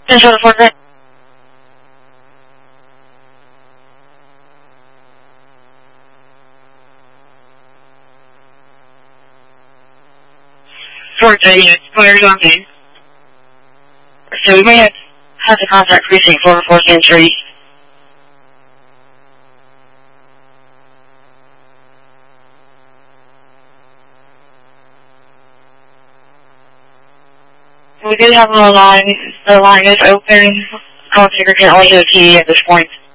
Central Department. Fort units, players on game. So we may have to contact precinct 4 entry. We do have a line. The line is open. Call taker can only do a TV at this point.